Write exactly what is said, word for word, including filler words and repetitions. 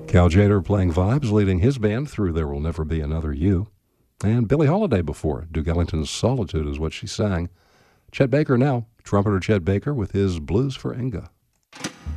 Cal Tjader playing vibes, leading his band through There Will Never Be Another You. And Billie Holiday before it. Duke Ellington's Solitude is what she sang. Chet Baker now, trumpeter Chet Baker with his Blues for Inga.